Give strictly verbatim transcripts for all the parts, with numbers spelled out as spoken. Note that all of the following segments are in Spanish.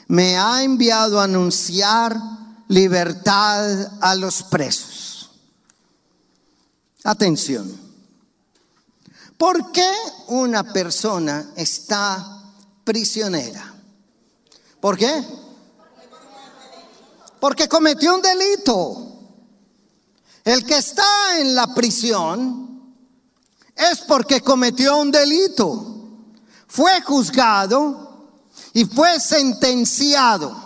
me ha enviado a anunciar libertad a los presos. Atención. ¿Por qué una persona está prisionera? ¿Por qué? Porque cometió un delito. El que está en la prisión es porque cometió un delito. Fue juzgado y fue sentenciado.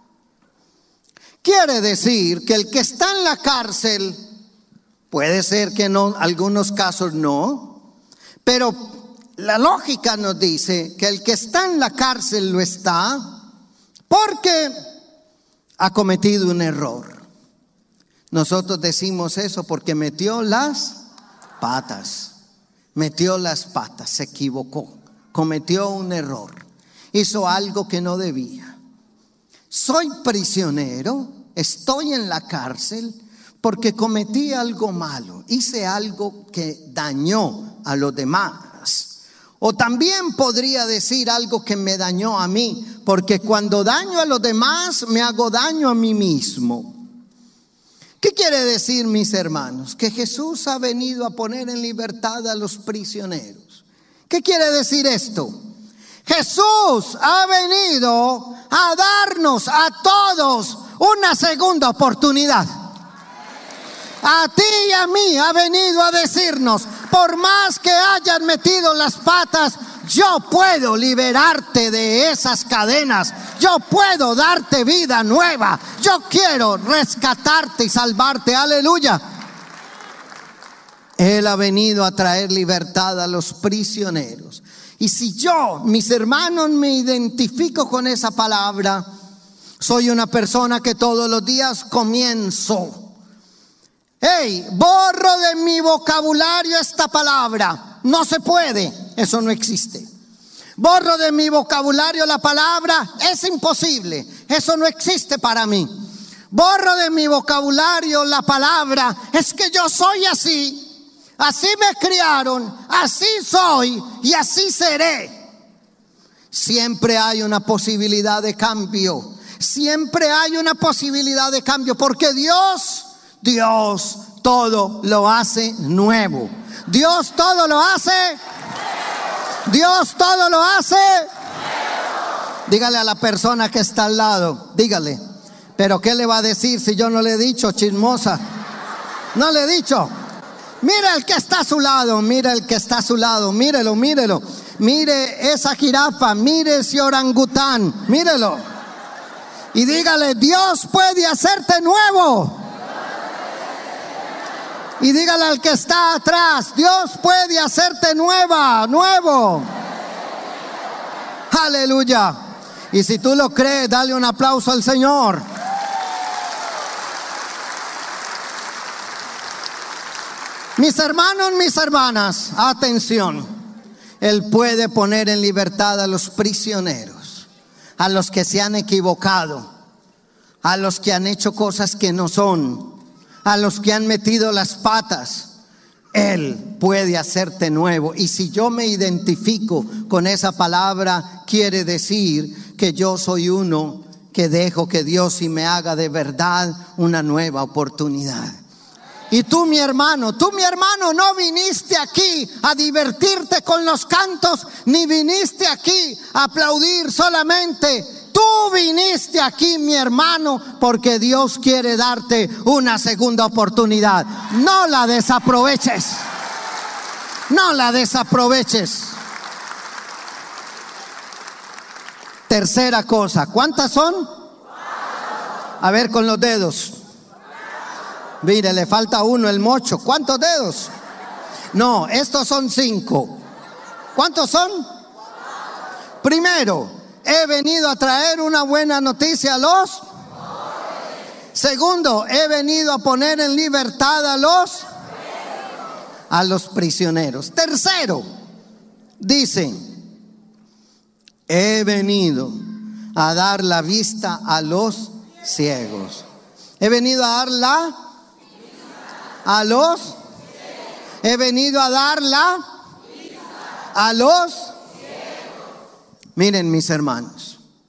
Quiere decir que el que está en la cárcel, puede ser que en algunos casos no, pero la lógica nos dice que el que está en la cárcel lo está porque ha cometido un error. Nosotros decimos eso porque metió las patas, metió las patas, se equivocó, cometió un error, hizo algo que no debía. Soy prisionero, estoy en la cárcel porque cometí algo malo, hice algo que dañó a los demás. O también podría decir algo que me dañó a mí, porque cuando daño a los demás me hago daño a mí mismo. ¿Qué quiere decir, mis hermanos? Que Jesús ha venido a poner en libertad a los prisioneros. ¿Qué quiere decir esto? Jesús ha venido a darnos a todos una segunda oportunidad. A ti y a mí ha venido a decirnos, por más que hayan metido las patas, yo puedo liberarte de esas cadenas. Yo puedo darte vida nueva. Yo quiero rescatarte y salvarte. Aleluya. Él ha venido a traer libertad a los prisioneros. Y si yo, mis hermanos, me identifico con esa palabra, soy una persona que todos los días comienzo. Hey, borro de mi vocabulario esta palabra. No se puede, eso no existe. Borro de mi vocabulario la palabra, es imposible, eso no existe para mí. Borro de mi vocabulario la palabra, es que yo soy así, así me criaron, así soy y así seré. Siempre hay una posibilidad de cambio, siempre hay una posibilidad de cambio, porque Dios, Dios todo lo hace nuevo. Dios todo lo hace Dios todo lo hace. Dígale a la persona que está al lado, dígale. Pero ¿qué le va a decir si yo no le he dicho, chismosa? No le he dicho. Mira el que está a su lado, mira el que está a su lado, mírelo, mírelo. Mire esa jirafa, mire ese orangután, mírelo. Y dígale, Dios puede hacerte nuevo. Y dígale al que está atrás, Dios puede hacerte nueva, nuevo. Aleluya. Y si tú lo crees, dale un aplauso al Señor. Mis hermanos, mis hermanas, atención. Él puede poner en libertad a los prisioneros, a los que se han equivocado, a los que han hecho cosas que no son, a los que han metido las patas. Él puede hacerte nuevo. Y si yo me identifico con esa palabra, quiere decir que yo soy uno que dejo que Dios sí me haga de verdad una nueva oportunidad. Y tú, mi hermano, tú, mi hermano, no viniste aquí a divertirte con los cantos, ni viniste aquí a aplaudir solamente. Tú viniste aquí, mi hermano, porque Dios quiere darte una segunda oportunidad. No la desaproveches. No la desaproveches. Tercera cosa, ¿cuántas son? A ver con los dedos. Mire, le falta uno, el mocho. ¿Cuántos dedos? No, estos son cinco. ¿Cuántos son? Primero, he venido a traer una buena noticia a los. Segundo, he venido a poner en libertad a los a los prisioneros. Tercero, dice, he venido a dar la vista a los ciegos. He venido a dar la a los he venido a darla a los. Miren, mis hermanos,